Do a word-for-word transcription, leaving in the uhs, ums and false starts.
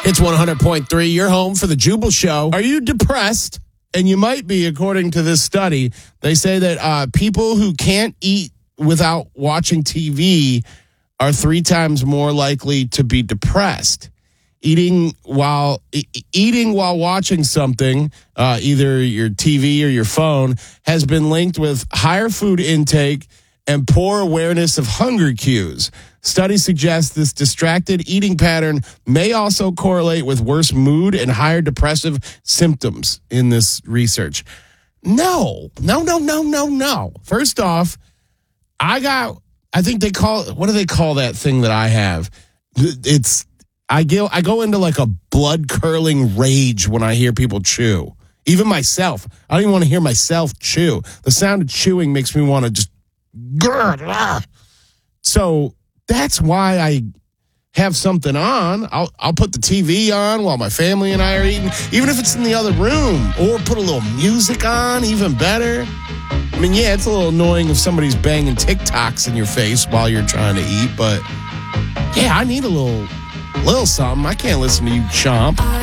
It's one hundred point three, your home for the Jubal Show. Are you depressed? And you might be, according to this study. They say that uh, people who can't eat without watching T V are three times more likely to be depressed. Eating while e- eating while watching something, uh, either your T V or your phone, has been linked with higher food intake and poor awareness of hunger cues. Studies suggest this distracted eating pattern may also correlate with worse mood and higher depressive symptoms in this research. No, no, no, no, no, no. First off, I got, I think they call, what do they call that thing that I have? It's, I go, I go into like a blood-curdling rage when I hear people chew. Even myself. I don't even want to hear myself chew. The sound of chewing makes me want to just, grr, so that's why I have something on. I'll I'll put the T V on while my family and I are eating, even if it's in the other room, or put a little music on, even better. I mean, yeah, it's a little annoying if somebody's banging TikToks in your face while you're trying to eat, but yeah, I need a little, little something. I can't listen to you chomp.